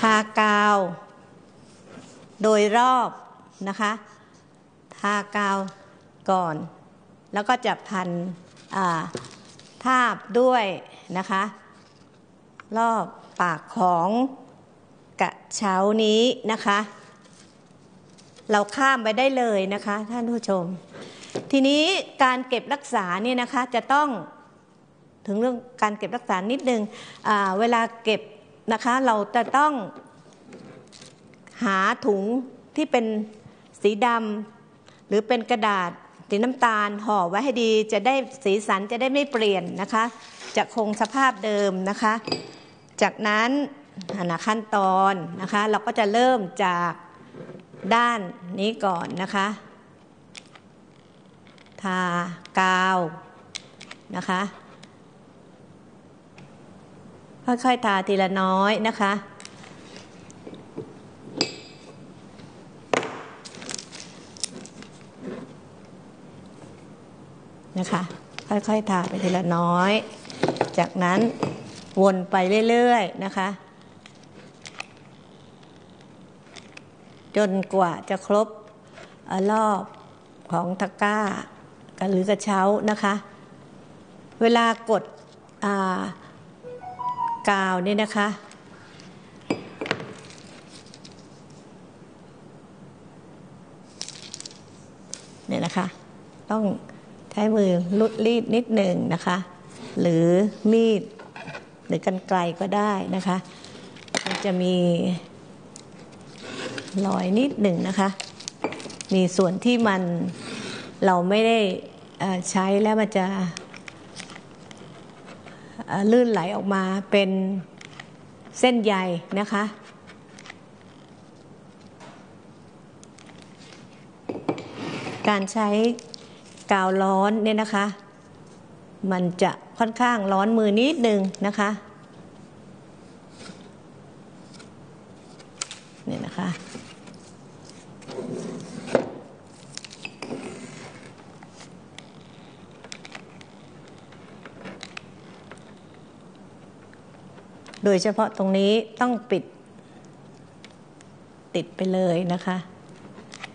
ทากาวโดยรอบนะคะทากาวก่อนแล้วก็จะพันทาบด้วยนะคะรอบปากของกระเช้านี้นะคะเราข้ามไปได้เลยนะคะท่านผู้ชมทีนี้การเก็บรักษาเนี่ยนะคะจะต้องถึงเรื่องการเก็บรักษานิดนึงเวลาเก็บนะคะเราจะต้องหาถุงที่เป็นสีดำหรือเป็นกระดาษสีน้ำตาลห่อไว้ให้ดีจะได้สีสันจะได้ไม่เปลี่ยนนะคะจะคงสภาพเดิมนะคะจากนั้นขั้นตอนนะคะเราก็จะเริ่มจากด้านนี้ก่อนนะคะทากาวนะคะค่อยๆทาทีละน้อยนะคะค่อยๆทาไปทีละน้อยจากนั้นวนไปเรื่อยๆนะคะจนกว่าจะครบรอบของตะกร้าหรือกระเช้านะคะเวลากดกาวนี่นะคะเนี่ยนะคะต้องใช้มือลุดรีดนิดหนึ่งนะคะหรือมีดหรือกรรไกรก็ได้นะคะมันจะมีรอยนิดหนึ่งนะคะมีส่วนที่มันเราไม่ได้ใช้แล้วมันจะลื่นไหลออกมาเป็นเส้นใยนะคะการใช้กาวร้อนเนี่ยนะคะมันจะค่อนข้างร้อนมือนิดนึงนะคะเนี่ยนะคะโดยเฉพาะตรงนี้ต้องติดไปเลยนะคะ